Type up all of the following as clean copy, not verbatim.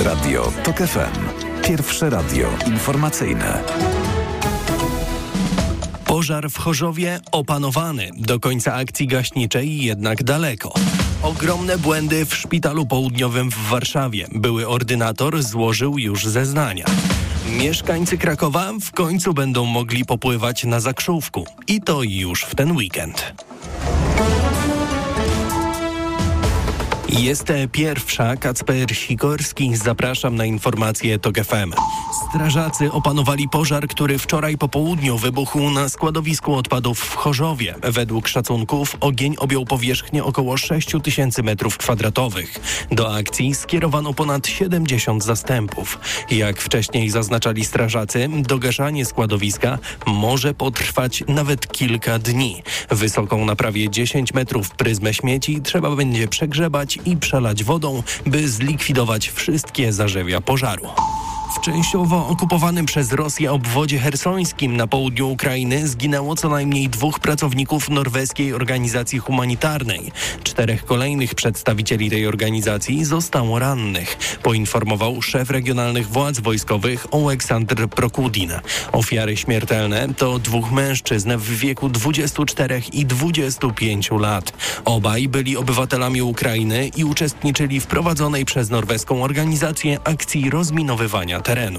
Radio TOK FM. Pierwsze radio informacyjne. Pożar w Chorzowie opanowany. Do końca akcji gaśniczej jednak daleko. Ogromne błędy w Szpitalu Południowym w Warszawie. Były ordynator złożył już zeznania. Mieszkańcy Krakowa w końcu będą mogli popływać na Zakrzówku. I to już w ten weekend. Jest pierwsza. Kacper Sikorski. Zapraszam na informacje TOK FM. Strażacy opanowali pożar, który wczoraj po południu wybuchł na składowisku odpadów w Chorzowie. Według szacunków ogień objął powierzchnię około 6 000 m2. Do akcji skierowano ponad 70 zastępów. Jak wcześniej zaznaczali strażacy, dogaszanie składowiska może potrwać nawet kilka dni. Wysoką na prawie 10 metrów pryzmę śmieci trzeba będzie przegrzebać i przelać wodą, by zlikwidować wszystkie zarzewia pożaru. W częściowo okupowanym przez Rosję obwodzie hersońskim na południu Ukrainy zginęło co najmniej 2 pracowników norweskiej organizacji humanitarnej. 4 kolejnych przedstawicieli tej organizacji zostało rannych, poinformował szef regionalnych władz wojskowych Oleksandr Prokudin. Ofiary śmiertelne to 2 mężczyzn w wieku 24 i 25 lat. Obaj byli obywatelami Ukrainy i uczestniczyli w prowadzonej przez norweską organizację akcji rozminowywania terenu.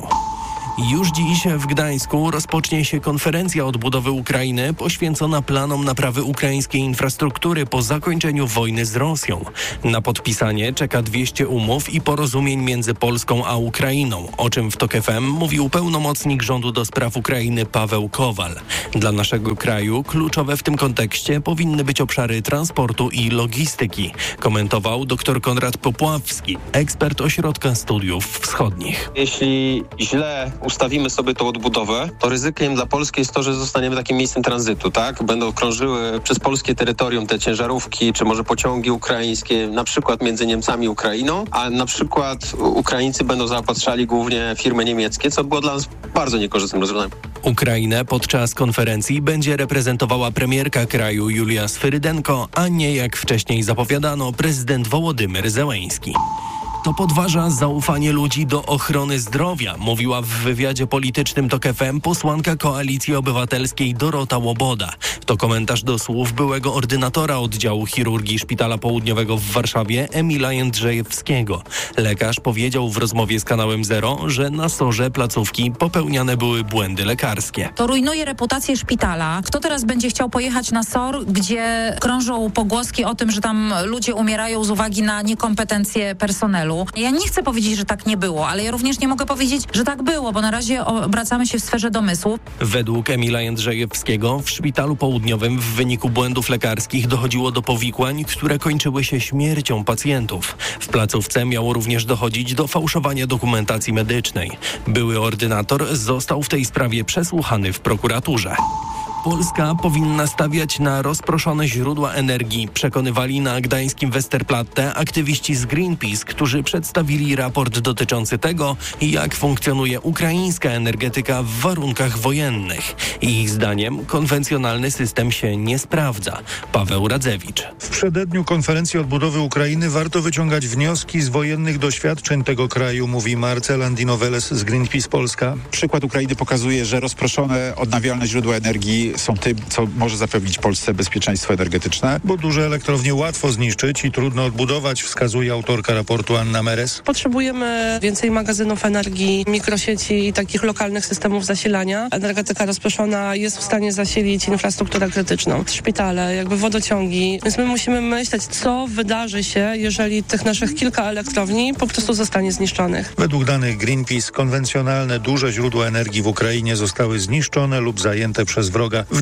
Już dziś w Gdańsku rozpocznie się konferencja odbudowy Ukrainy poświęcona planom naprawy ukraińskiej infrastruktury po zakończeniu wojny z Rosją. Na podpisanie czeka 200 umów i porozumień między Polską a Ukrainą, o czym w TOK FM mówił pełnomocnik rządu do spraw Ukrainy Paweł Kowal. Dla naszego kraju kluczowe w tym kontekście powinny być obszary transportu i logistyki, komentował dr Konrad Popławski, ekspert Ośrodka Studiów Wschodnich. Jeśli źle ustawimy sobie tą odbudowę, to ryzykiem dla Polski jest to, że zostaniemy takim miejscem tranzytu, tak? Będą krążyły przez polskie terytorium te ciężarówki, czy może pociągi ukraińskie, na przykład między Niemcami i Ukrainą, a na przykład Ukraińcy będą zaopatrzali głównie firmy niemieckie, co było dla nas bardzo niekorzystnym rozwiązaniem. Ukrainę podczas konferencji będzie reprezentowała premierka kraju Julia Swyrydenko, a nie jak wcześniej zapowiadano prezydent Wołodymyr Zełenski. To podważa zaufanie ludzi do ochrony zdrowia, mówiła w wywiadzie politycznym TOK FM posłanka Koalicji Obywatelskiej Dorota Łoboda. To komentarz do słów byłego ordynatora oddziału chirurgii Szpitala Południowego w Warszawie Emila Jędrzejewskiego. Lekarz powiedział w rozmowie z kanałem Zero, że na SOR-ze placówki popełniane były błędy lekarskie. To rujnuje reputację szpitala. Kto teraz będzie chciał pojechać na SOR, gdzie krążą pogłoski o tym, że tam ludzie umierają z uwagi na niekompetencje personelu? Ja nie chcę powiedzieć, że tak nie było, ale ja również nie mogę powiedzieć, że tak było, bo na razie obracamy się w sferze domysłów. Według Emila Jędrzejewskiego w Szpitalu Południowym w wyniku błędów lekarskich dochodziło do powikłań, które kończyły się śmiercią pacjentów. W placówce miało również dochodzić do fałszowania dokumentacji medycznej. Były ordynator został w tej sprawie przesłuchany w prokuraturze. Polska powinna stawiać na rozproszone źródła energii, przekonywali na gdańskim Westerplatte aktywiści z Greenpeace, którzy przedstawili raport dotyczący tego, jak funkcjonuje ukraińska energetyka w warunkach wojennych. Ich zdaniem konwencjonalny system się nie sprawdza. Paweł Radzewicz. W przededniu konferencji odbudowy Ukrainy warto wyciągać wnioski z wojennych doświadczeń tego kraju, mówi Marcel Andinoveles z Greenpeace Polska. Przykład Ukrainy pokazuje, że rozproszone odnawialne źródła energii są tym, co może zapewnić Polsce bezpieczeństwo energetyczne. Bo duże elektrownie łatwo zniszczyć i trudno odbudować, wskazuje autorka raportu Anna Meres. Potrzebujemy więcej magazynów energii, mikrosieci i takich lokalnych systemów zasilania. Energetyka rozproszona jest w stanie zasilić infrastrukturę krytyczną, szpitale, jakby wodociągi. Więc my musimy myśleć, co wydarzy się, jeżeli tych naszych kilka elektrowni po prostu zostanie zniszczonych. Według danych Greenpeace konwencjonalne duże źródła energii w Ukrainie zostały zniszczone lub zajęte przez wroga w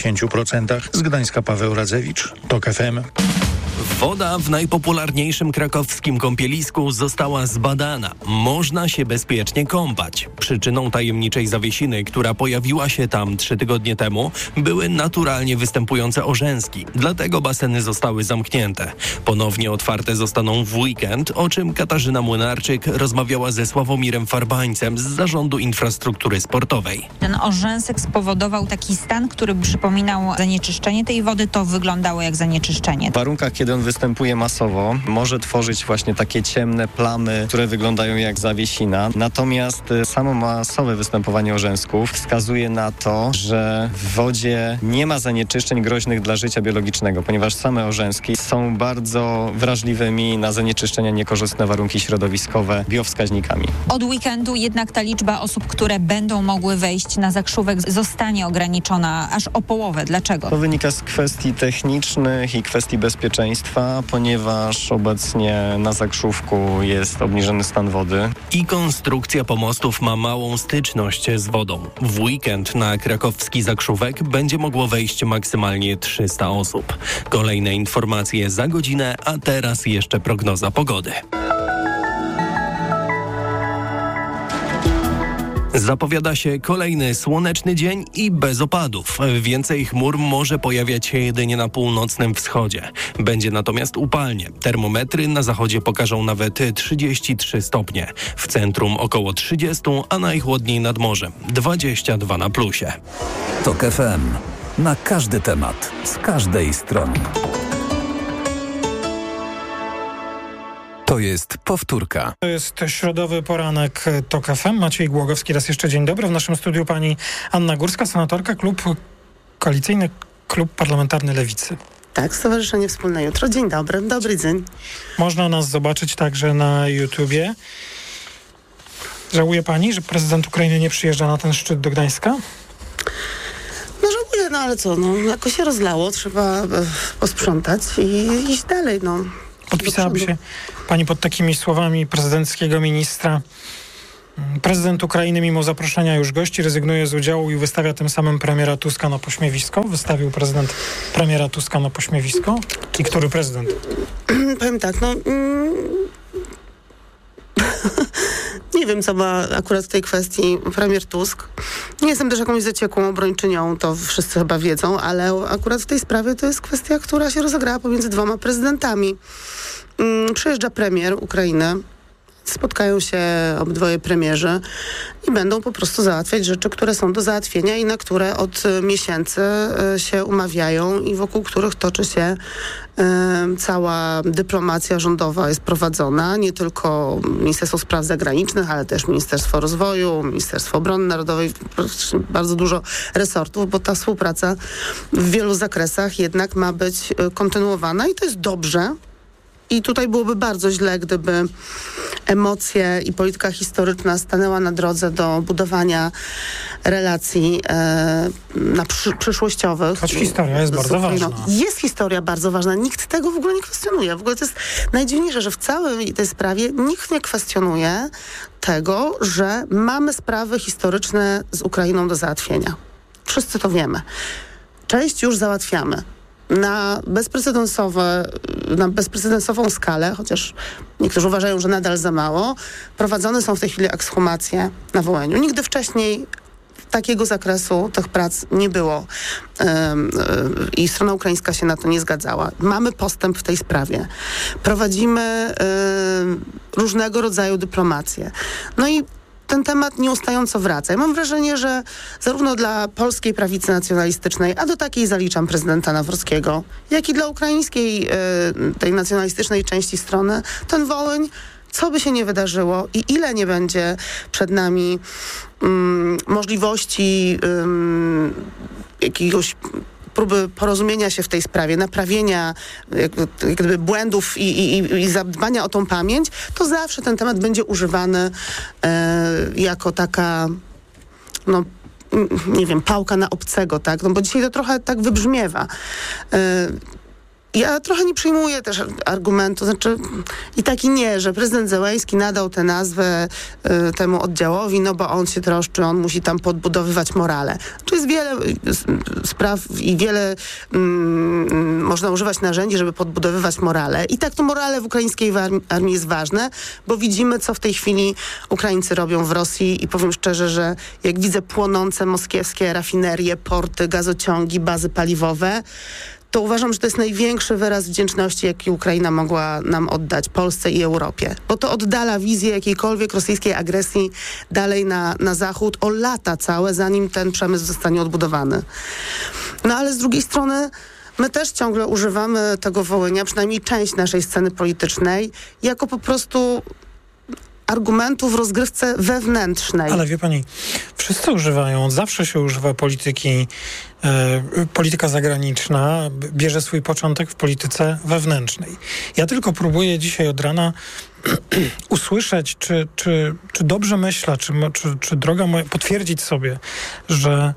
90%. Z Gdańska Paweł Radzewicz, TOK FM. Woda w najpopularniejszym krakowskim kąpielisku została zbadana. Można się bezpiecznie kąpać. Przyczyną tajemniczej zawiesiny, która pojawiła się tam 3 tygodnie temu, były naturalnie występujące orzęski. Dlatego baseny zostały zamknięte. Ponownie otwarte zostaną w weekend, o czym Katarzyna Młynarczyk rozmawiała ze Sławomirem Farbańcem z Zarządu Infrastruktury Sportowej. Ten orzęsek spowodował taki stan, który przypominał zanieczyszczenie tej wody. To wyglądało jak zanieczyszczenie. W warunkach, kiedy on problem występuje masowo. Może tworzyć właśnie takie ciemne plamy, które wyglądają jak zawiesina. Natomiast samo masowe występowanie orzęsków wskazuje na to, że w wodzie nie ma zanieczyszczeń groźnych dla życia biologicznego, ponieważ same orzęski są bardzo wrażliwymi na zanieczyszczenia, niekorzystne warunki środowiskowe biowskaźnikami. Od weekendu jednak ta liczba osób, które będą mogły wejść na Zakrzówek, zostanie ograniczona aż o połowę. Dlaczego? To wynika z kwestii technicznych i kwestii bezpieczeństwa, ponieważ obecnie na Zakrzówku jest obniżony stan wody. I konstrukcja pomostów ma małą styczność z wodą. W weekend na krakowski Zakrzówek będzie mogło wejść maksymalnie 300 osób. Kolejne informacje za godzinę, a teraz jeszcze prognoza pogody. Zapowiada się kolejny słoneczny dzień i bez opadów. Więcej chmur może pojawiać się jedynie na północnym wschodzie. Będzie natomiast upalnie. Termometry na zachodzie pokażą nawet 33 stopnie. W centrum około 30, a najchłodniej nad morzem 22 na plusie. TOK FM. Na każdy temat, z każdej strony. To jest powtórka. To jest środowy poranek TOK FM. Maciej Głogowski, raz jeszcze dzień dobry. W naszym studiu pani Anna Górska, senatorka, koalicyjny klub parlamentarny Lewicy. Tak, Stowarzyszenie Wspólne Jutro. Dzień dobry, dobry dzień. Można nas zobaczyć także na YouTubie. Żałuje pani, że prezydent Ukrainy nie przyjeżdża na ten szczyt do Gdańska? No żałuję, ale co, jakoś się rozlało, trzeba posprzątać i iść dalej, Podpisałaby się pani pod takimi słowami prezydenckiego ministra? Prezydent Ukrainy mimo zaproszenia już gości rezygnuje z udziału i wystawia tym samym premiera Tuska na pośmiewisko. Wystawił prezydent premiera Tuska na pośmiewisko. I który prezydent? Powiem tak, nie wiem, co ma akurat w tej kwestii premier Tusk. Nie jestem też jakąś zaciekłą obrończynią, to wszyscy chyba wiedzą, ale akurat w tej sprawie to jest kwestia, która się rozegrała pomiędzy dwoma prezydentami. Przyjeżdża premier Ukrainy, spotkają się obydwoje premierzy i będą po prostu załatwiać rzeczy, które są do załatwienia i na które od miesięcy się umawiają i wokół których toczy się cała dyplomacja rządowa jest prowadzona. Nie tylko Ministerstwo Spraw Zagranicznych, ale też Ministerstwo Rozwoju, Ministerstwo Obrony Narodowej, bardzo dużo resortów, bo ta współpraca w wielu zakresach jednak ma być kontynuowana i to jest dobrze. I tutaj byłoby bardzo źle, gdyby emocje i polityka historyczna stanęła na drodze do budowania relacji przyszłościowych. Choć historia jest bardzo ważna. Jest historia bardzo ważna. Nikt tego w ogóle nie kwestionuje. W ogóle to jest najdziwniejsze, że w całej tej sprawie nikt nie kwestionuje tego, że mamy sprawy historyczne z Ukrainą do załatwienia. Wszyscy to wiemy. Część już załatwiamy. Na bezprecedensową skalę, chociaż niektórzy uważają, że nadal za mało, prowadzone są w tej chwili ekshumacje na Wołyniu. Nigdy wcześniej takiego zakresu tych prac nie było i strona ukraińska się na to nie zgadzała. Mamy postęp w tej sprawie. Prowadzimy różnego rodzaju dyplomację. No i ten temat nieustająco wraca. Ja mam wrażenie, że zarówno dla polskiej prawicy nacjonalistycznej, a do takiej zaliczam prezydenta Nawrockiego, jak i dla ukraińskiej tej nacjonalistycznej części strony, ten Wołyń, co by się nie wydarzyło i ile nie będzie przed nami możliwości jakiegoś próby porozumienia się w tej sprawie, naprawienia jak gdyby błędów i zadbania o tą pamięć, to zawsze ten temat będzie używany jako taka, nie wiem, pałka na obcego, tak? Bo dzisiaj to trochę tak wybrzmiewa. Ja trochę nie przyjmuję też argumentu, i tak i nie, że prezydent Zełenski nadał tę nazwę temu oddziałowi, bo on się troszczy, on musi tam podbudowywać morale. To jest wiele spraw i wiele można używać narzędzi, żeby podbudowywać morale. I tak to morale w ukraińskiej armii jest ważne, bo widzimy, co w tej chwili Ukraińcy robią w Rosji i powiem szczerze, że jak widzę płonące moskiewskie rafinerie, porty, gazociągi, bazy paliwowe, to uważam, że to jest największy wyraz wdzięczności, jaki Ukraina mogła nam oddać, Polsce i Europie. Bo to oddala wizję jakiejkolwiek rosyjskiej agresji dalej na zachód o lata całe, zanim ten przemysł zostanie odbudowany. Ale z drugiej strony my też ciągle używamy tego Wołynia, przynajmniej część naszej sceny politycznej, jako po prostu argumentu w rozgrywce wewnętrznej. Ale wie pani, wszyscy używają, zawsze się używa polityka zagraniczna bierze swój początek w polityce wewnętrznej. Ja tylko próbuję dzisiaj od rana usłyszeć, czy dobrze myślę, czy droga moja, potwierdzić sobie, że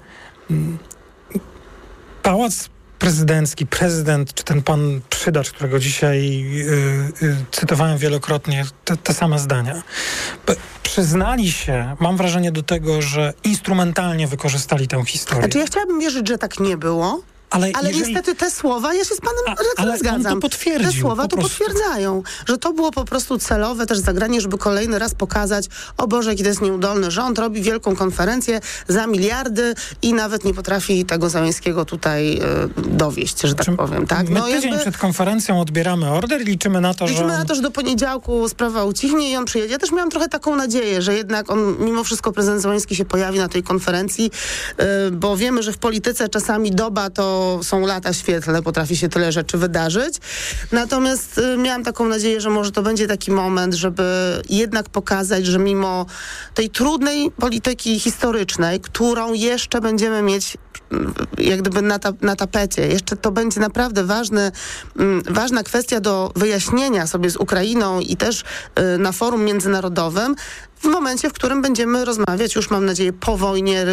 Pałac Prezydencki, prezydent, czy ten pan Przydacz, którego dzisiaj cytowałem wielokrotnie, te same zdania, przyznali się, mam wrażenie, do tego, że instrumentalnie wykorzystali tę historię. Znaczy ja chciałabym wierzyć, że tak nie było. Ale niestety te słowa, ja się z panem redaktorem zgadzam. Te słowa to potwierdzają, że to było po prostu celowe też zagranie, żeby kolejny raz pokazać, o Boże, jaki to jest nieudolny rząd, robi wielką konferencję za miliardy i nawet nie potrafi tego Załęskiego tutaj dowieść, że tak powiem. Tak? My tydzień przed konferencją odbieramy order i liczymy na to, że do poniedziałku sprawa ucichnie i on przyjedzie. Ja też miałam trochę taką nadzieję, że jednak on, mimo wszystko prezydent Załęski się pojawi na tej konferencji, bo wiemy, że w polityce czasami doba to są lata świetlne, potrafi się tyle rzeczy wydarzyć. Natomiast miałam taką nadzieję, że może to będzie taki moment, żeby jednak pokazać, że mimo tej trudnej polityki historycznej, którą jeszcze będziemy mieć jak gdyby na tapecie, jeszcze to będzie naprawdę ważna kwestia do wyjaśnienia sobie z Ukrainą i też na forum międzynarodowym, w momencie, w którym będziemy rozmawiać, już mam nadzieję po wojnie,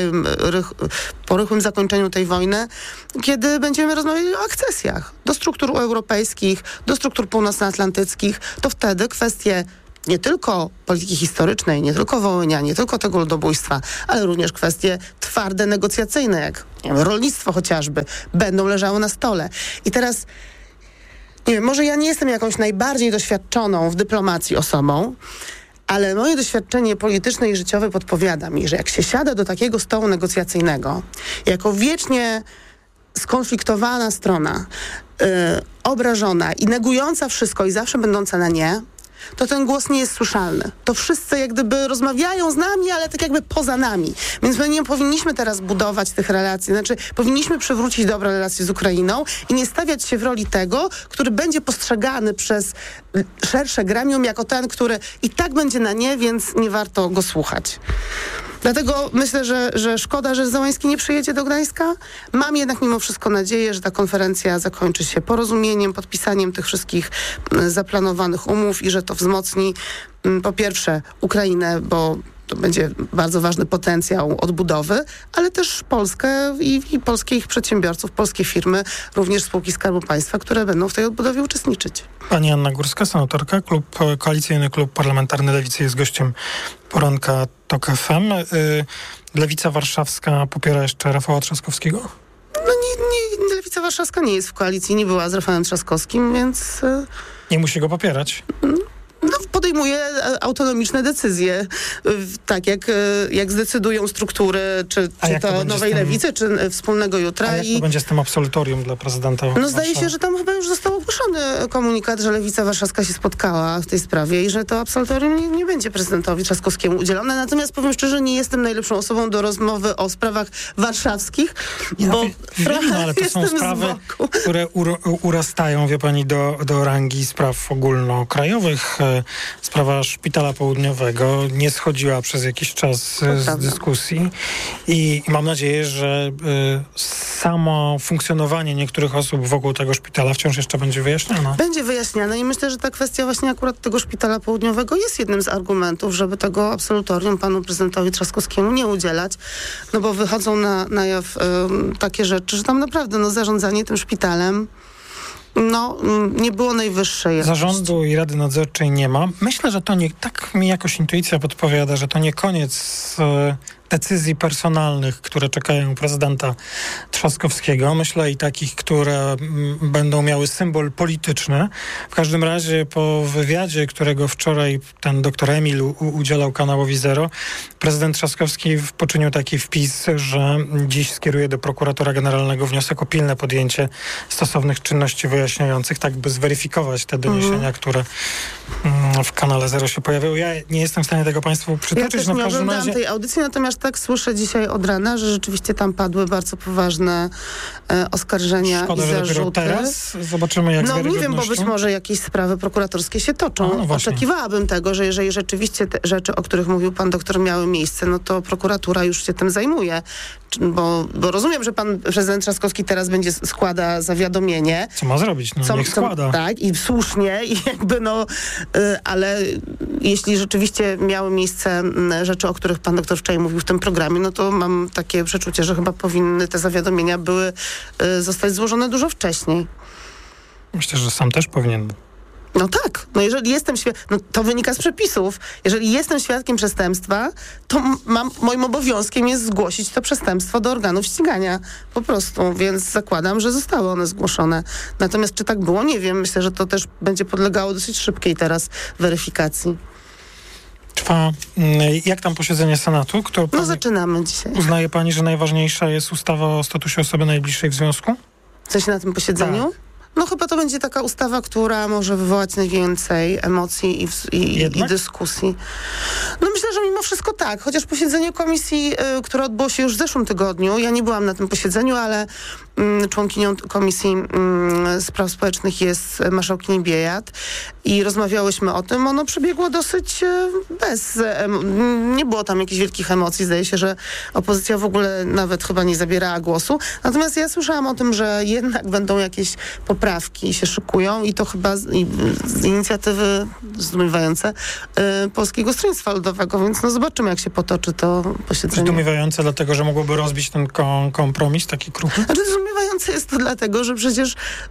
po rychłym zakończeniu tej wojny, kiedy będziemy rozmawiać o akcesjach do struktur europejskich, do struktur północnoatlantyckich, to wtedy kwestie nie tylko polityki historycznej, nie tylko Wołynia, nie tylko tego ludobójstwa, ale również kwestie twarde, negocjacyjne, jak rolnictwo chociażby, będą leżały na stole. I teraz, nie wiem, może ja nie jestem jakąś najbardziej doświadczoną w dyplomacji osobą, ale moje doświadczenie polityczne i życiowe podpowiada mi, że jak się siada do takiego stołu negocjacyjnego, jako wiecznie skonfliktowana strona, obrażona i negująca wszystko i zawsze będąca na nie, to ten głos nie jest słyszalny. To wszyscy jak gdyby rozmawiają z nami, ale tak jakby poza nami. Więc my nie powinniśmy teraz budować tych relacji. Znaczy, powinniśmy przywrócić dobre relacje z Ukrainą i nie stawiać się w roli tego, który będzie postrzegany przez szersze gremium jako ten, który i tak będzie na nie, więc nie warto go słuchać. Dlatego myślę, że szkoda, że Załęski nie przyjedzie do Gdańska. Mam jednak mimo wszystko nadzieję, że ta konferencja zakończy się porozumieniem, podpisaniem tych wszystkich zaplanowanych umów i że to wzmocni po pierwsze Ukrainę, bo to będzie bardzo ważny potencjał odbudowy, ale też Polskę i polskich przedsiębiorców, polskie firmy, również spółki Skarbu Państwa, które będą w tej odbudowie uczestniczyć. Pani Anna Górska, senatorka, Koalicyjny Klub Parlamentarny Lewicy jest gościem poranka TOK FM. Lewica Warszawska popiera jeszcze Rafała Trzaskowskiego? No Lewica Warszawska nie jest w koalicji, nie była z Rafałem Trzaskowskim, więc... Nie musi go popierać? Podejmuje autonomiczne decyzje, tak jak zdecydują struktury, czy to Nowej Lewicy, czy Wspólnego Jutra. A jak to będzie z tym absolutorium dla prezydenta? No zdaje się, że tam chyba już został ogłoszony komunikat, że Lewica Warszawska się spotkała w tej sprawie i że to absolutorium nie będzie prezydentowi Trzaskowskiemu udzielone. Natomiast powiem szczerze, nie jestem najlepszą osobą do rozmowy o sprawach warszawskich, bo ale to są sprawy, które urastają, wie pani, do rangi spraw ogólnokrajowych. Sprawa Szpitala Południowego nie schodziła przez jakiś czas z dyskusji i mam nadzieję, że samo funkcjonowanie niektórych osób wokół tego szpitala wciąż jeszcze będzie wyjaśnione. Będzie wyjaśniane i myślę, że ta kwestia właśnie akurat tego Szpitala Południowego jest jednym z argumentów, żeby tego absolutorium panu prezydentowi Trzaskowskiemu nie udzielać, no bo wychodzą na jaw takie rzeczy, że tam naprawdę zarządzanie tym szpitalem nie było najwyższej jakości. Zarządu i Rady Nadzorczej nie ma. Myślę, że to nie, tak mi jakoś intuicja podpowiada, że to nie koniec decyzji personalnych, które czekają prezydenta Trzaskowskiego. Myślę i takich, które będą miały symbol polityczny. W każdym razie po wywiadzie, którego wczoraj ten doktor Emil udzielał kanałowi Zero, prezydent Trzaskowski poczynił taki wpis, że dziś skieruje do prokuratora generalnego wniosek o pilne podjęcie stosownych czynności wyjaśniających, tak by zweryfikować te doniesienia, które w kanale Zero się pojawiały. Ja nie jestem w stanie tego państwu przytoczyć. Ja też nie oglądałam tej audycji, natomiast ponieważ tak słyszę dzisiaj od rana, że rzeczywiście tam padły bardzo poważne oskarżenia i zarzuty. Że teraz zobaczymy, jak no nie wiem, bo być może jakieś sprawy prokuratorskie się toczą. Oczekiwałabym tego, że jeżeli rzeczywiście te rzeczy, o których mówił pan doktor, miały miejsce, no to prokuratura już się tym zajmuje. Bo rozumiem, że pan prezydent Trzaskowski teraz będzie składa zawiadomienie. Co ma zrobić? No, niech składa. Tak, i słusznie, i jakby ale jeśli rzeczywiście miały miejsce rzeczy, o których pan doktor wczoraj mówił w tym programie, no to mam takie przeczucie, że chyba powinny te zawiadomienia zostać złożone dużo wcześniej. Myślę, że sam też powinien. No tak, no jeżeli jestem to wynika z przepisów. Jeżeli jestem świadkiem przestępstwa, to moim obowiązkiem jest zgłosić to przestępstwo do organów ścigania. Po prostu, więc zakładam, że zostały one zgłoszone. Natomiast czy tak było? Nie wiem. Myślę, że to też będzie podlegało dosyć szybkiej teraz weryfikacji. Trwa, jak tam posiedzenie Senatu? Zaczynamy dzisiaj. Uznaje pani, że najważniejsza jest ustawa o statusie osoby najbliższej w związku? Coś na tym posiedzeniu? Tak. No chyba to będzie taka ustawa, która może wywołać najwięcej emocji i dyskusji. No myślę, że mimo wszystko tak. Chociaż posiedzenie komisji, które odbyło się już w zeszłym tygodniu, ja nie byłam na tym posiedzeniu, ale członkinią Komisji Spraw Społecznych jest marszałkini Biejat i rozmawiałyśmy o tym. Ono przebiegło dosyć nie było tam jakichś wielkich emocji. Zdaje się, że opozycja w ogóle nawet chyba nie zabierała głosu. Natomiast ja słyszałam o tym, że jednak będą jakieś poprawki się szykują i to chyba z inicjatywy zdumiewające Polskiego Stronnictwa Ludowego, więc zobaczymy, jak się potoczy to posiedzenie. Zdumiewające dlatego, że mogłoby rozbić ten kompromis taki kruchy? Zdumiewające jest to dlatego, że przecież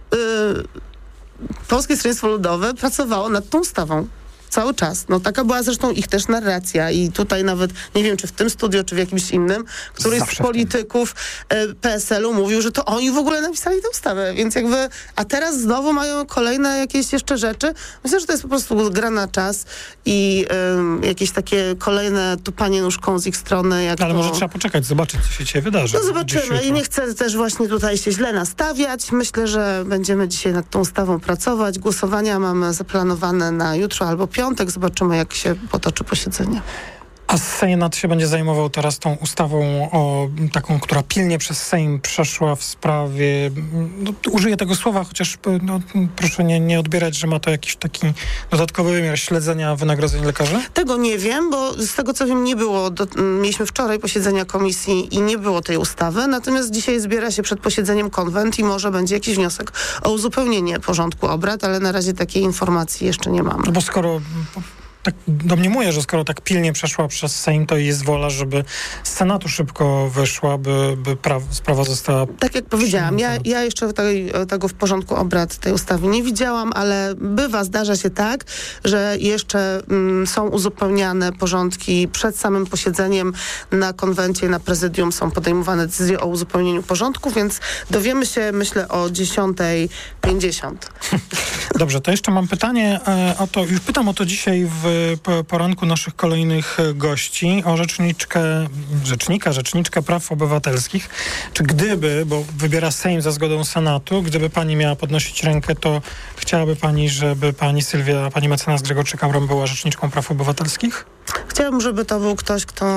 Polskie Stronnictwo Ludowe pracowało nad tą ustawą. Cały czas. No taka była zresztą ich też narracja i tutaj nawet, nie wiem, czy w tym studiu, czy w jakimś innym, któryś z polityków PSL-u mówił, że to oni w ogóle napisali tę ustawę, więc a teraz znowu mają kolejne jakieś jeszcze rzeczy. Myślę, że to jest po prostu gra na czas i jakieś takie kolejne tupanie nóżką z ich strony. Ale może trzeba poczekać, zobaczyć, co się dzisiaj wydarzy. No zobaczymy i nie chcę też właśnie tutaj się źle nastawiać. Myślę, że będziemy dzisiaj nad tą ustawą pracować. Głosowania mamy zaplanowane na jutro albo piątek. Zobaczymy, jak się potoczy posiedzenie. A Senat się będzie zajmował teraz tą ustawą taką, która pilnie przez Sejm przeszła w sprawie, użyję tego słowa, chociaż proszę nie odbierać, że ma to jakiś taki dodatkowy wymiar śledzenia wynagrodzeń lekarzy? Tego nie wiem, bo z tego co wiem nie było, mieliśmy wczoraj posiedzenia komisji i nie było tej ustawy, natomiast dzisiaj zbiera się przed posiedzeniem konwent i może będzie jakiś wniosek o uzupełnienie porządku obrad, ale na razie takiej informacji jeszcze nie mamy. No bo skoro... Tak domniemuję, że skoro tak pilnie przeszła przez Sejm, to jest wola, żeby z Senatu szybko wyszła, by sprawa została... Tak jak powiedziałam, ja jeszcze tego w porządku obrad tej ustawy nie widziałam, ale zdarza się tak, że jeszcze są uzupełniane porządki przed samym posiedzeniem na konwencie, na prezydium są podejmowane decyzje o uzupełnieniu porządku, więc dowiemy się, myślę, o 10:50. Rzeczywiście. To jeszcze mam pytanie o to, już pytam o to dzisiaj w poranku naszych kolejnych gości, o rzeczniczkę praw obywatelskich. Czy bo wybiera Sejm za zgodą Senatu, gdyby pani miała podnosić rękę, to chciałaby pani, żeby pani mecenas Grzegorczyk-Abram była rzeczniczką praw obywatelskich? Chciałabym, żeby to był ktoś, kto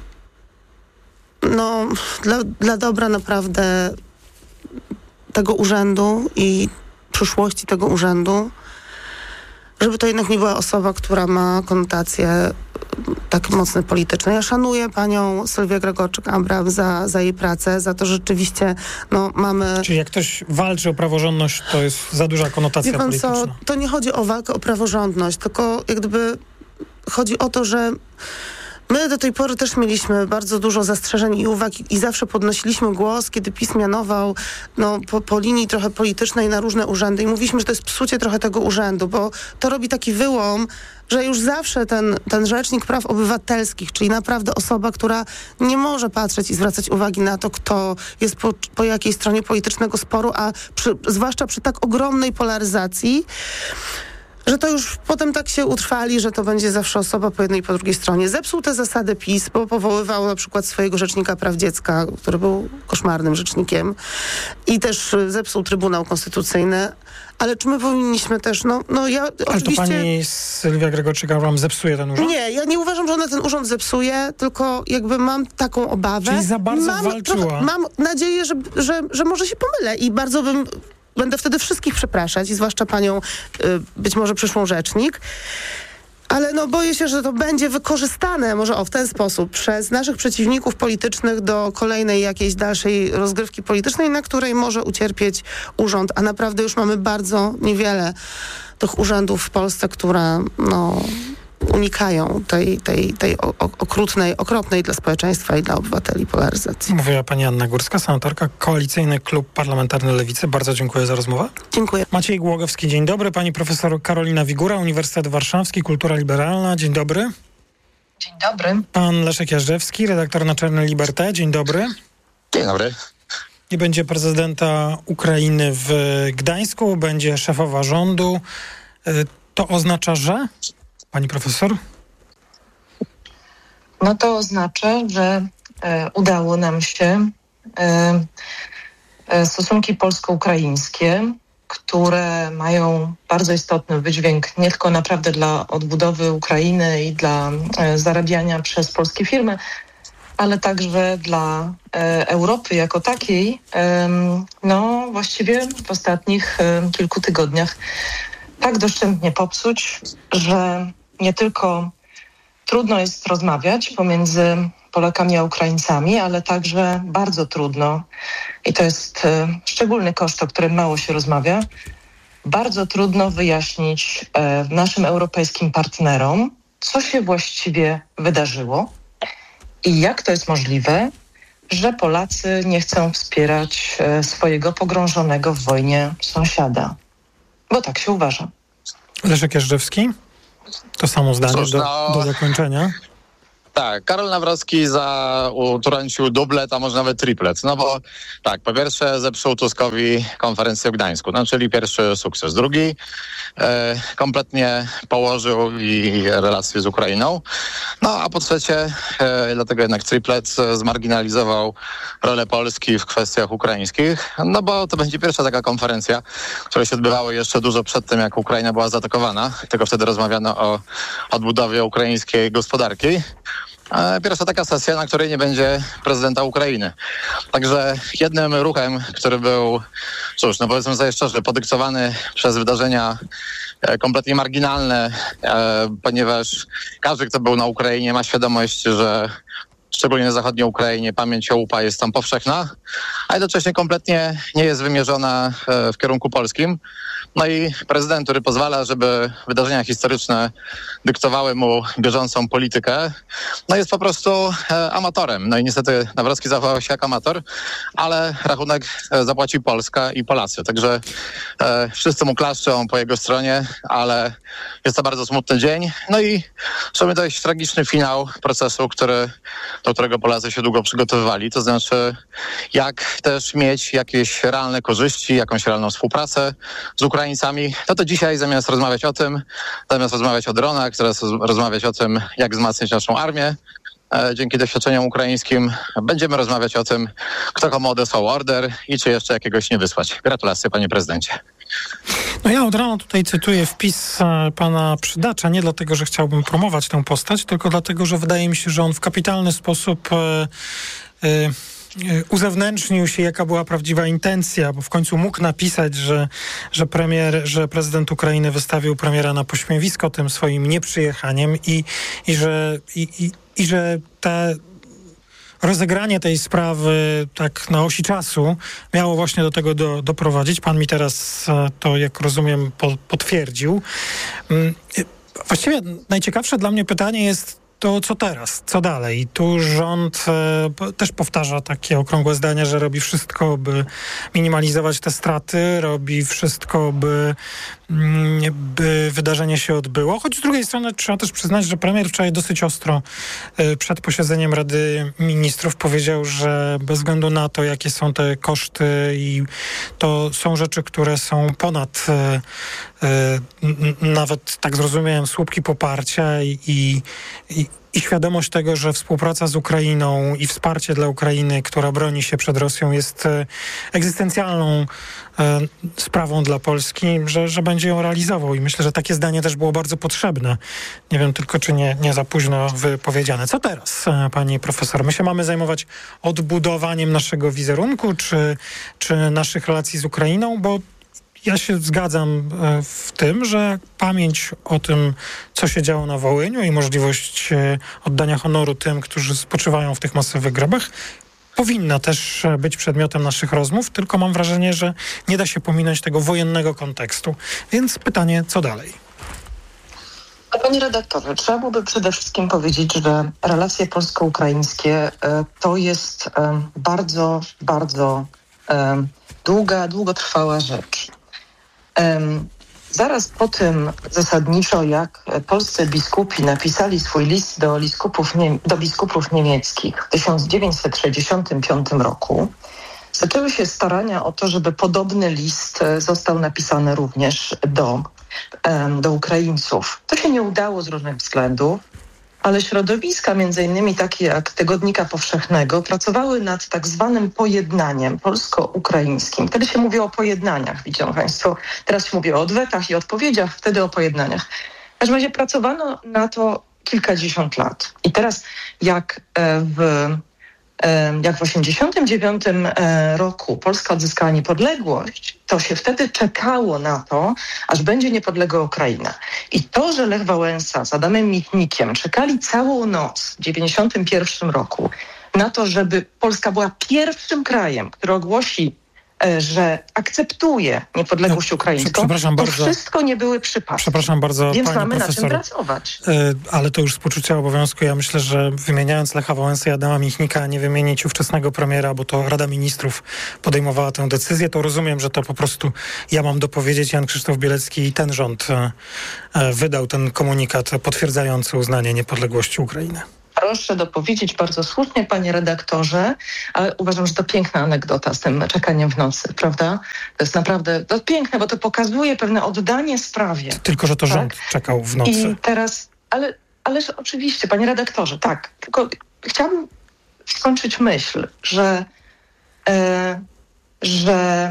dla dobra naprawdę tego urzędu i przyszłości tego urzędu, żeby to jednak nie była osoba, która ma konotacje tak mocne polityczne. Ja szanuję panią Sylwię Grzegorczyk-Abram za jej pracę, za to, że rzeczywiście mamy... Czyli jak ktoś walczy o praworządność, to jest za duża konotacja polityczna. Wie pan co, to nie chodzi o walkę o praworządność, tylko chodzi o to, że my do tej pory też mieliśmy bardzo dużo zastrzeżeń i uwag i zawsze podnosiliśmy głos, kiedy PiS mianował po linii trochę politycznej na różne urzędy i mówiliśmy, że to jest psucie trochę tego urzędu, bo to robi taki wyłom, że już zawsze ten rzecznik praw obywatelskich, czyli naprawdę osoba, która nie może patrzeć i zwracać uwagi na to, kto jest po jakiej stronie politycznego sporu, a zwłaszcza przy tak ogromnej polaryzacji, że to już potem tak się utrwali, że to będzie zawsze osoba po jednej i po drugiej stronie. Zepsuł te zasady PiS, bo powoływał na przykład swojego rzecznika praw dziecka, który był koszmarnym rzecznikiem i też zepsuł Trybunał Konstytucyjny, ale czy my powinniśmy też, ja Ale oczywiście... to pani Sylwia Gregorczyk wam zepsuje ten urząd? Nie, ja nie uważam, że ona ten urząd zepsuje, tylko jakby mam taką obawę. Czyli za bardzo walczyła. Mam nadzieję, że może się pomylę i bardzo będę wtedy wszystkich przepraszać i zwłaszcza panią, być może przyszłą rzecznik. Ale boję się, że to będzie wykorzystane może w ten sposób przez naszych przeciwników politycznych do kolejnej jakiejś dalszej rozgrywki politycznej, na której może ucierpieć urząd, a naprawdę już mamy bardzo niewiele tych urzędów w Polsce, które unikają tej okrutnej, okropnej dla społeczeństwa i dla obywateli polaryzacji. Mówiła pani Anna Górska, senatorka, Koalicyjny Klub Parlamentarny Lewicy. Bardzo dziękuję za rozmowę. Dziękuję. Maciej Głogowski, dzień dobry. Pani profesor Karolina Wigura, Uniwersytet Warszawski, Kultura Liberalna. Dzień dobry. Dzień dobry. Pan Leszek Jażdżewski, redaktor naczelny Liberté. Dzień dobry. Dzień dobry. Nie będzie prezydenta Ukrainy w Gdańsku, będzie szefowa rządu. To oznacza, że... Pani profesor? No to oznacza, że udało nam się stosunki polsko-ukraińskie, które mają bardzo istotny wydźwięk nie tylko naprawdę dla odbudowy Ukrainy i dla zarabiania przez polskie firmy, ale także dla Europy jako takiej, właściwie w ostatnich kilku tygodniach tak doszczętnie popsuć, że nie tylko trudno jest rozmawiać pomiędzy Polakami a Ukraińcami, ale także bardzo trudno, i to jest szczególny koszt, o którym mało się rozmawia, bardzo trudno wyjaśnić naszym europejskim partnerom, co się właściwie wydarzyło i jak to jest możliwe, że Polacy nie chcą wspierać swojego pogrążonego w wojnie sąsiada. Bo tak się uważa. Leszek Jażdżewski? To samo zdanie do zakończenia. Tak, Karol Nawrocki utrącił dublet, a może nawet triplet. Bo tak, po pierwsze zepsuł Tuskowi konferencję w Gdańsku, czyli pierwszy sukces. Drugi kompletnie położył i relacje z Ukrainą. A po trzecie, dlatego jednak triplet, zmarginalizował rolę Polski w kwestiach ukraińskich. Bo to będzie pierwsza taka konferencja, która się odbywały jeszcze dużo przed tym, jak Ukraina była zaatakowana. Tylko wtedy rozmawiano o odbudowie ukraińskiej gospodarki. Pierwsza taka sesja, na której nie będzie prezydenta Ukrainy. Także jednym ruchem, który był, powiedzmy sobie szczerze, podyktowany przez wydarzenia kompletnie marginalne, ponieważ każdy, kto był na Ukrainie, ma świadomość, że szczególnie na zachodniej Ukrainie pamięć o UPA jest tam powszechna, a jednocześnie kompletnie nie jest wymierzona w kierunku polskim. I prezydent, który pozwala, żeby wydarzenia historyczne dyktowały mu bieżącą politykę, jest po prostu amatorem. I niestety Nawrocki zachował się jak amator, ale rachunek zapłaci Polska i Polacy. Także wszyscy mu klaszczą po jego stronie, ale jest to bardzo smutny dzień. I w sumie to jest tragiczny finał procesu, do którego Polacy się długo przygotowywali. To znaczy, jak też mieć jakieś realne korzyści, jakąś realną współpracę z Ukraińcami, to dzisiaj zamiast rozmawiać o tym, zamiast rozmawiać o dronach, zamiast rozmawiać o tym, jak wzmacniać naszą armię, dzięki doświadczeniom ukraińskim będziemy rozmawiać o tym, kto komu odesłał order i czy jeszcze jakiegoś nie wysłać. Gratulacje, panie prezydencie. Ja od rana tutaj cytuję wpis pana Przydacza, nie dlatego, że chciałbym promować tę postać, tylko dlatego, że wydaje mi się, że on w kapitalny sposób uzewnętrznił się, jaka była prawdziwa intencja, bo w końcu mógł napisać, że prezydent Ukrainy wystawił premiera na pośmiewisko tym swoim nieprzyjechaniem i że te rozegranie tej sprawy tak na osi czasu miało właśnie do tego doprowadzić. Pan mi teraz to, jak rozumiem, potwierdził. Właściwie najciekawsze dla mnie pytanie jest to, co teraz, co dalej. Tu rząd też powtarza takie okrągłe zdania, że robi wszystko, by minimalizować te straty, robi wszystko, by wydarzenie się odbyło. Choć z drugiej strony trzeba też przyznać, że premier wczoraj dosyć ostro przed posiedzeniem Rady Ministrów powiedział, że bez względu na to, jakie są te koszty i to są rzeczy, które są ponad nawet tak zrozumiałem słupki poparcia i świadomość tego, że współpraca z Ukrainą i wsparcie dla Ukrainy, która broni się przed Rosją, jest egzystencjalną sprawą dla Polski, że będzie ją realizował. I myślę, że takie zdanie też było bardzo potrzebne. Nie wiem tylko, czy nie za późno wypowiedziane. Co teraz, pani profesor? My się mamy zajmować odbudowaniem naszego wizerunku, czy naszych relacji z Ukrainą? Bo ja się zgadzam w tym, że pamięć o tym, co się działo na Wołyniu i możliwość oddania honoru tym, którzy spoczywają w tych masowych grobach, powinna też być przedmiotem naszych rozmów, tylko mam wrażenie, że nie da się pominąć tego wojennego kontekstu. Więc pytanie, co dalej? Panie redaktorze, trzeba byłoby przede wszystkim powiedzieć, że relacje polsko-ukraińskie to jest bardzo, bardzo długotrwała rzecz. Zaraz po tym zasadniczo, jak polscy biskupi napisali swój list do biskupów niemieckich w 1965 roku, zaczęły się starania o to, żeby podobny list został napisany również do Ukraińców. To się nie udało z różnych względów, ale środowiska, między innymi takie jak Tygodnika Powszechnego, pracowały nad tak zwanym pojednaniem polsko-ukraińskim. Wtedy się mówi o pojednaniach, widzą Państwo. Teraz się mówi o odwetach i odpowiedziach, wtedy o pojednaniach. W każdym razie pracowano na to kilkadziesiąt lat. I teraz jak w 1989 roku Polska odzyskała niepodległość, to się wtedy czekało na to, aż będzie niepodległa Ukraina. I to, że Lech Wałęsa z Adamem Michnikiem czekali całą noc w 1991 roku na to, żeby Polska była pierwszym krajem, który ogłosi, że akceptuje niepodległość ukraińską, to wszystko nie były przypadki. Przepraszam bardzo, więc pani mamy profesor, na czym pracować. Ale to już z poczucia obowiązku. Ja myślę, że wymieniając Lecha Wałęsę i Adama Michnika, nie wymienić ówczesnego premiera, bo to Rada Ministrów podejmowała tę decyzję, to rozumiem, że to po prostu ja mam dopowiedzieć. Jan Krzysztof Bielecki i ten rząd wydał ten komunikat potwierdzający uznanie niepodległości Ukrainy. Proszę dopowiedzieć, bardzo słusznie, panie redaktorze, ale uważam, że to piękna anegdota z tym czekaniem w nocy, prawda? To jest naprawdę piękne, bo to pokazuje pewne oddanie sprawie. Tylko, że to rząd czekał w nocy. I teraz, ale oczywiście, panie redaktorze, tak, tylko chciałabym skończyć myśl, że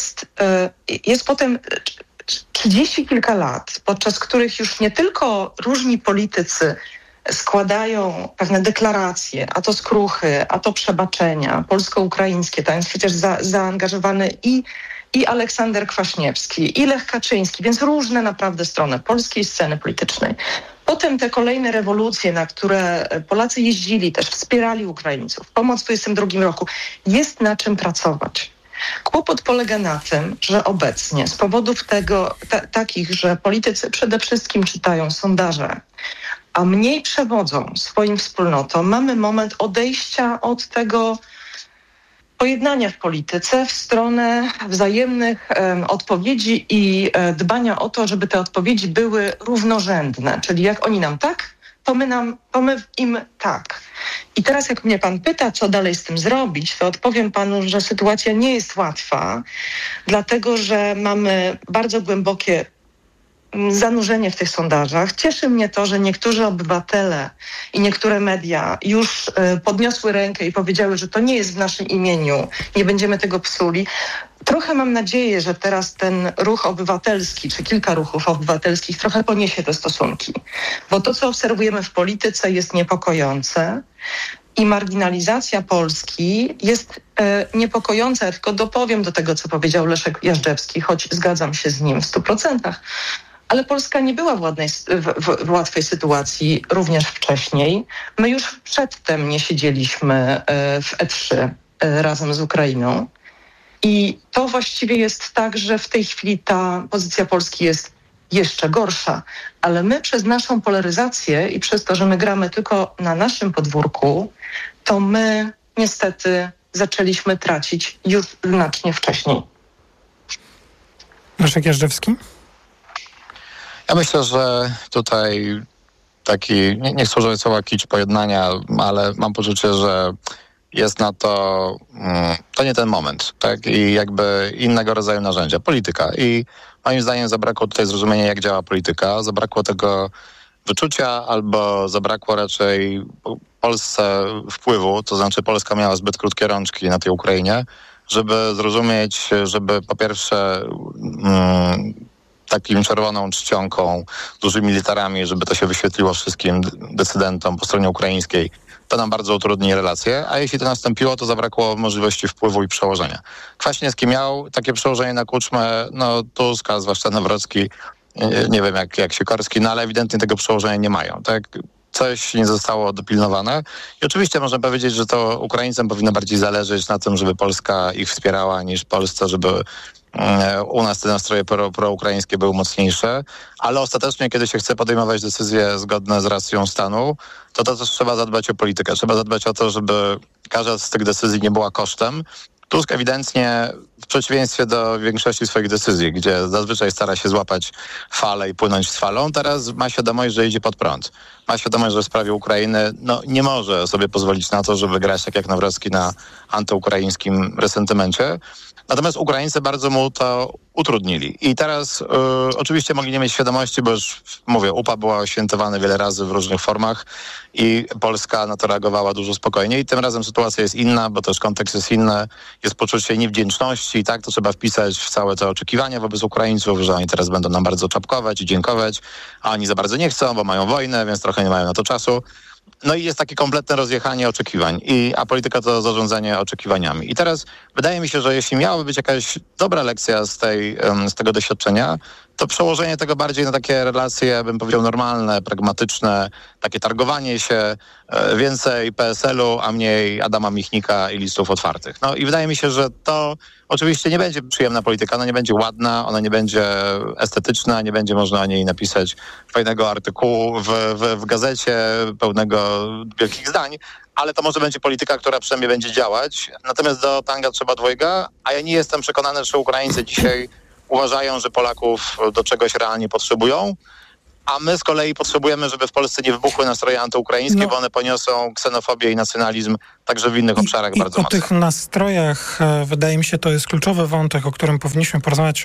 jest potem 30 kilka lat, podczas których już nie tylko różni politycy składają pewne deklaracje, a to skruchy, a to przebaczenia polsko-ukraińskie, tam jest przecież zaangażowany i Aleksander Kwaśniewski, i Lech Kaczyński, więc różne naprawdę strony polskiej sceny politycznej. Potem te kolejne rewolucje, na które Polacy jeździli, też wspierali Ukraińców, pomoc w 1922 roku, jest na czym pracować. Kłopot polega na tym, że obecnie z powodów takich, że politycy przede wszystkim czytają sondaże, a mniej przewodzą swoim wspólnotom, mamy moment odejścia od tego pojednania w polityce w stronę wzajemnych odpowiedzi i dbania o to, żeby te odpowiedzi były równorzędne. Czyli jak oni nam tak, to my im tak. I teraz jak mnie pan pyta, co dalej z tym zrobić, to odpowiem panu, że sytuacja nie jest łatwa, dlatego że mamy bardzo głębokie zanurzenie w tych sondażach. Cieszy mnie to, że niektórzy obywatele i niektóre media już podniosły rękę i powiedziały, że to nie jest w naszym imieniu, nie będziemy tego psuli. Trochę mam nadzieję, że teraz ten ruch obywatelski, czy kilka ruchów obywatelskich trochę poniesie te stosunki. Bo to, co obserwujemy w polityce, jest niepokojące i marginalizacja Polski jest niepokojąca. Ja tylko dopowiem do tego, co powiedział Leszek Jażdżewski, choć zgadzam się z nim w 100%. Ale Polska nie była w łatwej sytuacji również wcześniej. My już przedtem nie siedzieliśmy w E3 razem z Ukrainą. I to właściwie jest tak, że w tej chwili ta pozycja Polski jest jeszcze gorsza. Ale my przez naszą polaryzację i przez to, że my gramy tylko na naszym podwórku, to my niestety zaczęliśmy tracić już znacznie wcześniej. Leszek Jażdżewski? Ja myślę, że tutaj taki, nie chcę używać słowa kicz pojednania, ale mam poczucie, że jest na to, to nie ten moment, tak? I jakby innego rodzaju narzędzia, polityka. I moim zdaniem zabrakło tutaj zrozumienia, jak działa polityka, zabrakło tego wyczucia, albo zabrakło raczej Polsce wpływu, to znaczy Polska miała zbyt krótkie rączki na tej Ukrainie, żeby zrozumieć, żeby po pierwsze takim czerwoną czcionką, dużymi literami, żeby to się wyświetliło wszystkim decydentom po stronie ukraińskiej. To nam bardzo utrudni relacje, a jeśli to nastąpiło, to zabrakło możliwości wpływu i przełożenia. Kwaśniewski miał takie przełożenie na Kuczmę, Tusk, a zwłaszcza Nawrocki, nie wiem jak Sikorski, ale ewidentnie tego przełożenia nie mają, tak? Coś nie zostało dopilnowane. I oczywiście można powiedzieć, że to Ukraińcom powinno bardziej zależeć na tym, żeby Polska ich wspierała, niż Polsce, żeby u nas te nastroje proukraińskie były mocniejsze, ale ostatecznie, kiedy się chce podejmować decyzje zgodne z racją stanu, to też trzeba zadbać o politykę. Trzeba zadbać o to, żeby każda z tych decyzji nie była kosztem. Tusk ewidentnie, w przeciwieństwie do większości swoich decyzji, gdzie zazwyczaj stara się złapać falę i płynąć z falą, teraz ma świadomość, że idzie pod prąd. Ma świadomość, że w sprawie Ukrainy nie może sobie pozwolić na to, żeby grać tak jak Nawrocki na antyukraińskim resentymencie. Natomiast Ukraińcy bardzo mu to utrudnili. I teraz oczywiście mogli nie mieć świadomości, bo już mówię, UPA była świętowana wiele razy w różnych formach i Polska na to reagowała dużo spokojniej. Tym razem sytuacja jest inna, bo też kontekst jest inny. Jest poczucie niewdzięczności i tak to trzeba wpisać w całe te oczekiwania wobec Ukraińców, że oni teraz będą nam bardzo czapkować i dziękować, a oni za bardzo nie chcą, bo mają wojnę, więc trochę nie mają na to czasu. No i jest takie kompletne rozjechanie oczekiwań, a polityka to zarządzanie oczekiwaniami. I teraz wydaje mi się, że jeśli miałaby być jakaś dobra lekcja z tego doświadczenia, to przełożenie tego bardziej na takie relacje, bym powiedział, normalne, pragmatyczne, takie targowanie się, więcej PSL-u, a mniej Adama Michnika i listów otwartych. I wydaje mi się, że to oczywiście nie będzie przyjemna polityka, ona nie będzie ładna, ona nie będzie estetyczna, nie będzie można o niej napisać fajnego artykułu w gazecie pełnego wielkich zdań, ale to może będzie polityka, która przynajmniej będzie działać. Natomiast do tanga trzeba dwojga, a ja nie jestem przekonany, że Ukraińcy dzisiaj uważają, że Polaków do czegoś realnie potrzebują, a my z kolei potrzebujemy, żeby w Polsce nie wybuchły nastroje antyukraińskie, bo one poniosą ksenofobię i nacjonalizm także w innych obszarach bardzo mocno. O tych nastrojach, wydaje mi się, to jest kluczowy wątek, o którym powinniśmy porozmawiać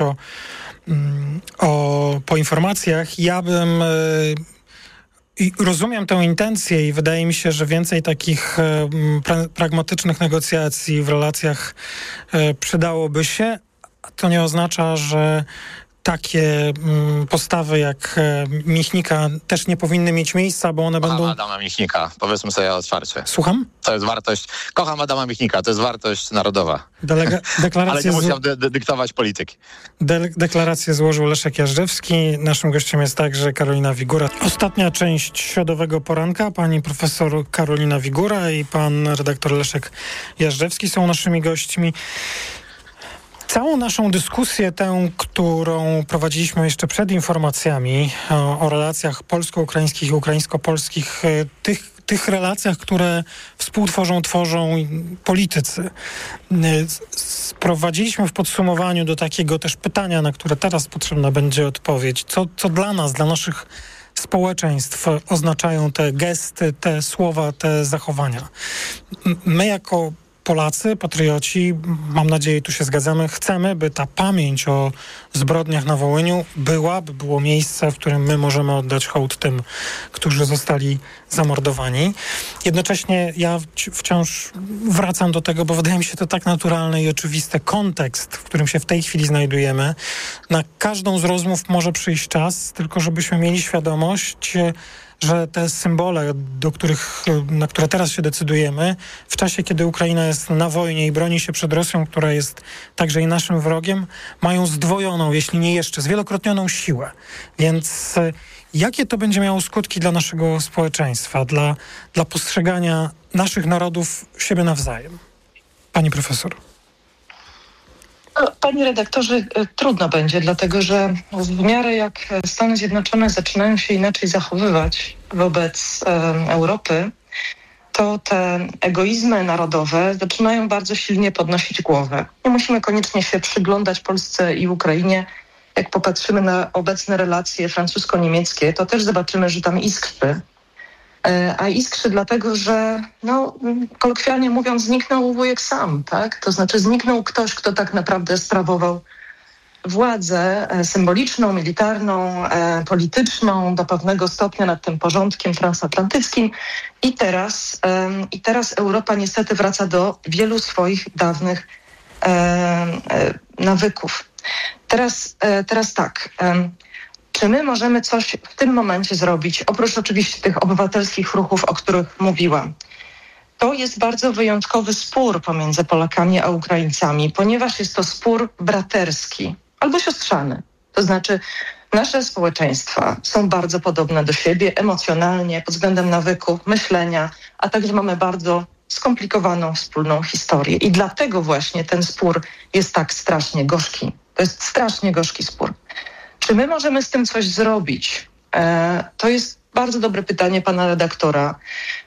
po informacjach. Ja bym... rozumiem tę intencję i wydaje mi się, że więcej takich pragmatycznych negocjacji w relacjach przydałoby się. To nie oznacza, że takie postawy jak Michnika też nie powinny mieć miejsca, bo one będą... Adama Michnika, powiedzmy sobie otwarcie. Słucham? To jest wartość... Kocham Adama Michnika, to jest wartość narodowa. Ale nie musiał dyktować polityki. Deklarację złożył Leszek Jażdżewski. Naszym gościem jest także Karolina Wigóra. Ostatnia część Środowego Poranka. Pani profesor Karolina Wigóra i pan redaktor Leszek Jażdżewski są naszymi gośćmi. Całą naszą dyskusję, tę, którą prowadziliśmy jeszcze przed informacjami o relacjach polsko-ukraińskich i ukraińsko-polskich, tych relacjach, które tworzą politycy. Sprowadziliśmy w podsumowaniu do takiego też pytania, na które teraz potrzebna będzie odpowiedź. Co dla nas, dla naszych społeczeństw oznaczają te gesty, te słowa, te zachowania? My jako Polacy, patrioci, mam nadzieję, tu się zgadzamy, chcemy, by ta pamięć o zbrodniach na Wołyniu by było miejsce, w którym my możemy oddać hołd tym, którzy zostali zamordowani. Jednocześnie ja wciąż wracam do tego, bo wydaje mi się to tak naturalne i oczywiste. Kontekst, w którym się w tej chwili znajdujemy. Na każdą z rozmów może przyjść czas, tylko żebyśmy mieli świadomość, że te symbole, na które teraz się decydujemy, w czasie, kiedy Ukraina jest na wojnie i broni się przed Rosją, która jest także i naszym wrogiem, mają zdwojoną, jeśli nie jeszcze, zwielokrotnioną siłę. Więc jakie to będzie miało skutki dla naszego społeczeństwa, dla postrzegania naszych narodów siebie nawzajem? Pani profesor. Panie redaktorze, trudno będzie, dlatego że w miarę jak Stany Zjednoczone zaczynają się inaczej zachowywać wobec Europy, to te egoizmy narodowe zaczynają bardzo silnie podnosić głowę. Nie musimy koniecznie się przyglądać Polsce i Ukrainie. Jak popatrzymy na obecne relacje francusko-niemieckie, to też zobaczymy, że tam iskrzy. A iskrzy dlatego, że kolokwialnie mówiąc zniknął wujek sam, tak? To znaczy zniknął ktoś, kto tak naprawdę sprawował władzę symboliczną, militarną, polityczną do pewnego stopnia nad tym porządkiem transatlantyckim i teraz Europa niestety wraca do wielu swoich dawnych nawyków. Teraz tak, czy my możemy coś w tym momencie zrobić, oprócz oczywiście tych obywatelskich ruchów, o których mówiłam? To jest bardzo wyjątkowy spór pomiędzy Polakami a Ukraińcami, ponieważ jest to spór braterski albo siostrzany. To znaczy nasze społeczeństwa są bardzo podobne do siebie emocjonalnie, pod względem nawyków, myślenia, a także mamy bardzo skomplikowaną wspólną historię. I dlatego właśnie ten spór jest tak strasznie gorzki. To jest strasznie gorzki spór. Czy my możemy z tym coś zrobić? To jest bardzo dobre pytanie pana redaktora.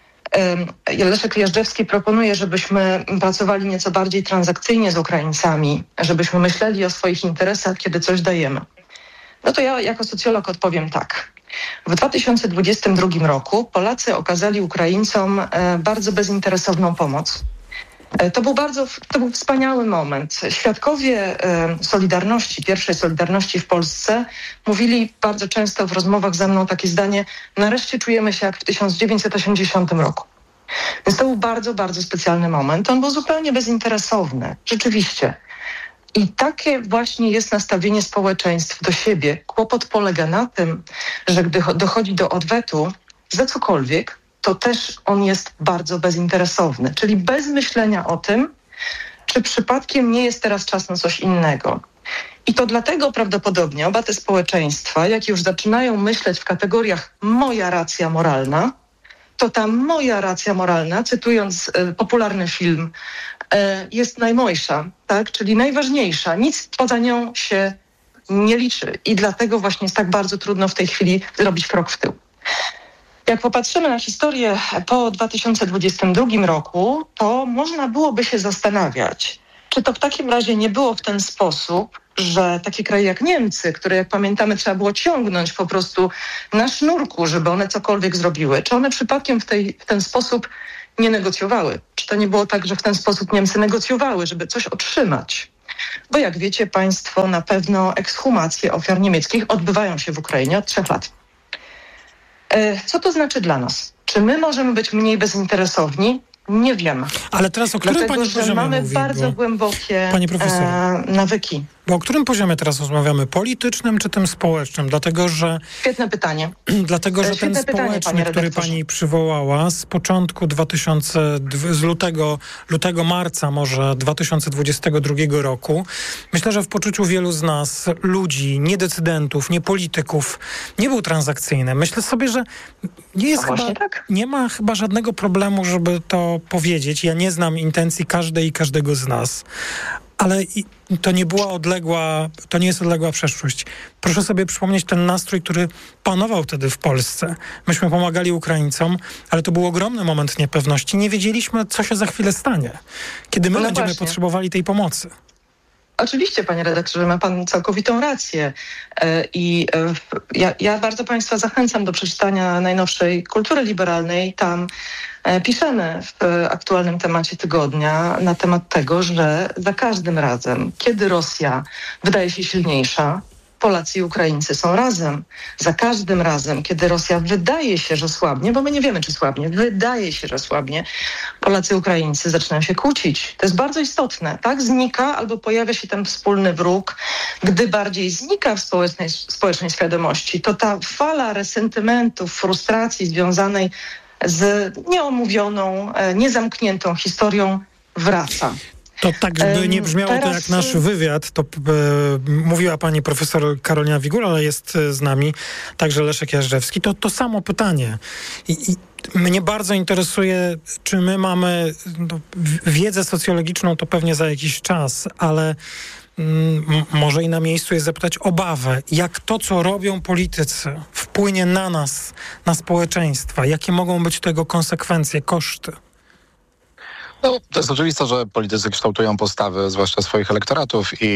Leszek Jażdżewski proponuje, żebyśmy pracowali nieco bardziej transakcyjnie z Ukraińcami, żebyśmy myśleli o swoich interesach, kiedy coś dajemy. No to ja jako socjolog odpowiem tak. W 2022 roku Polacy okazali Ukraińcom bardzo bezinteresowną pomoc. To był wspaniały moment. Świadkowie Solidarności, pierwszej Solidarności w Polsce mówili bardzo często w rozmowach ze mną takie zdanie: nareszcie czujemy się jak w 1980 roku. Więc to był bardzo, bardzo specjalny moment. On był zupełnie bezinteresowny, rzeczywiście. I takie właśnie jest nastawienie społeczeństw do siebie. Kłopot polega na tym, że gdy dochodzi do odwetu za cokolwiek, to też on jest bardzo bezinteresowny, czyli bez myślenia o tym, czy przypadkiem nie jest teraz czas na coś innego. I to dlatego prawdopodobnie oba te społeczeństwa, jak już zaczynają myśleć w kategoriach moja racja moralna, to ta moja racja moralna, cytując popularny film, jest najmojsza, tak? Czyli najważniejsza. Nic poza nią się nie liczy i dlatego właśnie jest tak bardzo trudno w tej chwili zrobić krok w tył. Jak popatrzymy na historię po 2022 roku, to można byłoby się zastanawiać, czy to w takim razie nie było w ten sposób, że takie kraje jak Niemcy, które jak pamiętamy trzeba było ciągnąć po prostu na sznurku, żeby one cokolwiek zrobiły, czy one przypadkiem w ten sposób nie negocjowały? Czy to nie było tak, że w ten sposób Niemcy negocjowały, żeby coś otrzymać? Bo jak wiecie państwo, na pewno ekshumacje ofiar niemieckich odbywają się w Ukrainie od 3 lat. Co to znaczy dla nas? Czy my możemy być mniej bezinteresowni? Nie wiem. Ale teraz o którym pani poziomie mamy mówi, bardzo głębokie nawyki. Bo o którym poziomie teraz rozmawiamy? Politycznym czy tym społecznym? Dlatego, że... Świetne pytanie. Dlatego, że ten społeczny, który pani przywołała z początku z lutego, marca może 2022 roku, myślę, że w poczuciu wielu z nas, ludzi, nie decydentów, nie polityków, nie był transakcyjny. Myślę sobie, że nie ma chyba żadnego problemu, żeby to powiedzieć. Ja nie znam intencji każdej i każdego z nas. Ale to nie jest odległa przeszłość. Proszę sobie przypomnieć ten nastrój, który panował wtedy w Polsce. Myśmy pomagali Ukraińcom, ale to był ogromny moment niepewności. Nie wiedzieliśmy, co się za chwilę stanie, kiedy my będziemy potrzebowali tej pomocy. Oczywiście, panie redaktorze, ma pan całkowitą rację. Ja bardzo państwa zachęcam do przeczytania najnowszej Kultury Liberalnej. Tam piszemy w aktualnym temacie tygodnia na temat tego, że za każdym razem, kiedy Rosja wydaje się silniejsza, Polacy i Ukraińcy są razem. Za każdym razem, kiedy Rosja wydaje się, że słabnie, bo my nie wiemy, czy słabnie, wydaje się, że słabnie, Polacy i Ukraińcy zaczynają się kłócić. To jest bardzo istotne, tak? Znika albo pojawia się ten wspólny wróg. Gdy bardziej znika w społecznej świadomości, to ta fala resentymentów, frustracji związanej z nieomówioną, niezamkniętą historią wraca. To tak, żeby nie brzmiało to jak nasz wywiad, to mówiła pani profesor Karolina Wigura, ale jest z nami także Leszek Jażdżewski. To samo pytanie. I mnie bardzo interesuje, czy my mamy wiedzę socjologiczną, to pewnie za jakiś czas, ale może i na miejscu jest zapytać obawę, jak to, co robią politycy, wpłynie na nas, na społeczeństwa, jakie mogą być tego konsekwencje, koszty. No, to jest oczywiste, że politycy kształtują postawy, zwłaszcza swoich elektoratów i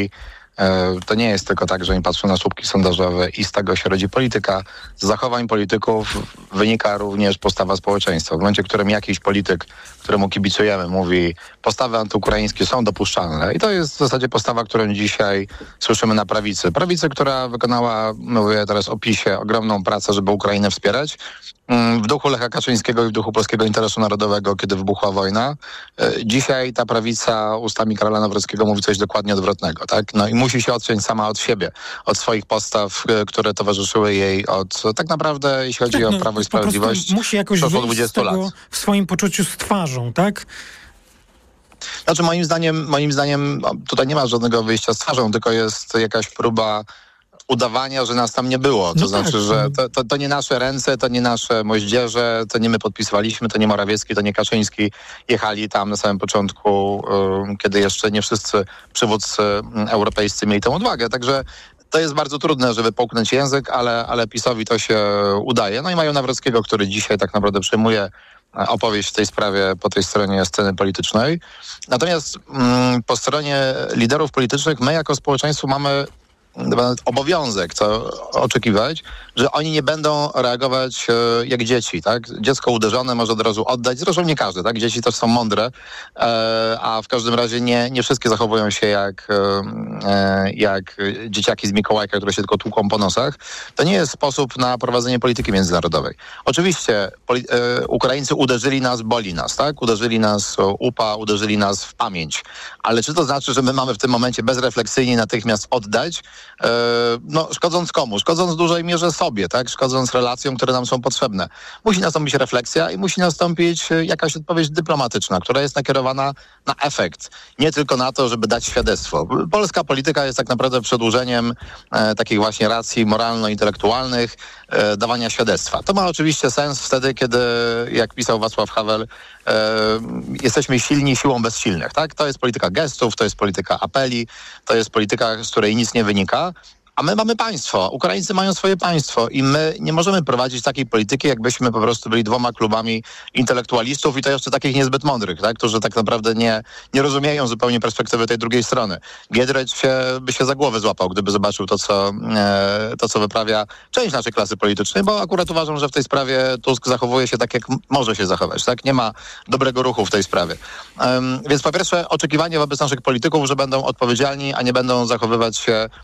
To nie jest tylko tak, że oni patrzą na słupki sondażowe i z tego się rodzi polityka. Z zachowań polityków wynika również postawa społeczeństwa. W momencie, w którym jakiś polityk, któremu kibicujemy, mówi, postawy antyukraińskie są dopuszczalne. I to jest w zasadzie postawa, którą dzisiaj słyszymy na prawicy. Prawicy, która wykonała, mówię teraz o PiS-ie, ogromną pracę, żeby Ukrainę wspierać. W duchu Lecha Kaczyńskiego i w duchu polskiego interesu narodowego, kiedy wybuchła wojna. Dzisiaj ta prawica ustami Karola Nawrockiego mówi coś dokładnie odwrotnego, tak? No i musi się odciąć sama od siebie, od swoich postaw, które towarzyszyły jej tak naprawdę, jeśli chodzi o Prawo i Sprawiedliwość, musi jakoś przeszło wyjść 20 lat. w swoim poczuciu z twarzą, tak? Znaczy moim zdaniem tutaj nie ma żadnego wyjścia z twarzą, tylko jest jakaś próba udawania, że nas tam nie było. To znaczy, że to nie nasze ręce, to nie nasze moździerze, to nie my podpisywaliśmy, to nie Morawiecki, to nie Kaczyński jechali tam na samym początku, kiedy jeszcze nie wszyscy przywódcy europejscy mieli tę odwagę. Także to jest bardzo trudne, żeby połknąć język, ale PiS-owi to się udaje. No i mają Nawrockiego, który dzisiaj tak naprawdę przejmuje opowieść w tej sprawie po tej stronie sceny politycznej. Natomiast po stronie liderów politycznych my jako społeczeństwo mamy obowiązek, co oczekiwać, że oni nie będą reagować jak dzieci, tak? Dziecko uderzone może od razu oddać, zresztą nie każde, tak? Dzieci też są mądre, a w każdym razie nie wszystkie zachowują się jak dzieciaki z Mikołajka, które się tylko tłuką po nosach. To nie jest sposób na prowadzenie polityki międzynarodowej. Oczywiście Ukraińcy uderzyli nas, boli nas, tak? Uderzyli nas UPA, uderzyli nas w pamięć. Ale czy to znaczy, że my mamy w tym momencie bezrefleksyjnie natychmiast oddać? Szkodząc komu? Szkodząc w dużej mierze sobie, tak? Szkodząc relacjom, które nam są potrzebne. Musi nastąpić refleksja i musi nastąpić jakaś odpowiedź dyplomatyczna, która jest nakierowana na efekt. Nie tylko na to, żeby dać świadectwo. Polska polityka jest tak naprawdę przedłużeniem takich właśnie racji moralno-intelektualnych, dawania świadectwa. To ma oczywiście sens wtedy, kiedy, jak pisał Václav Havel, jesteśmy silni siłą bezsilnych, tak? To jest polityka gestów, to jest polityka apeli, to jest polityka, z której nic nie wynika. A my mamy państwo, Ukraińcy mają swoje państwo i my nie możemy prowadzić takiej polityki, jakbyśmy po prostu byli dwoma klubami intelektualistów i to jeszcze takich niezbyt mądrych, tak? Którzy tak naprawdę nie rozumieją zupełnie perspektywy tej drugiej strony. Giedroyć by się za głowę złapał, gdyby zobaczył to, co wyprawia część naszej klasy politycznej, bo akurat uważam, że w tej sprawie Tusk zachowuje się tak, jak może się zachować, tak? Nie ma dobrego ruchu w tej sprawie. Więc po pierwsze oczekiwanie wobec naszych polityków, że będą odpowiedzialni, a nie będą zachowywać się